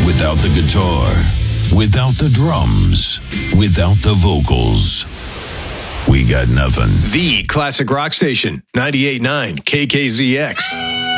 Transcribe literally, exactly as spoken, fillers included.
Without the guitar, without the drums, without the vocals, we got nothing. The classic rock station, ninety-eight point nine K K Z X.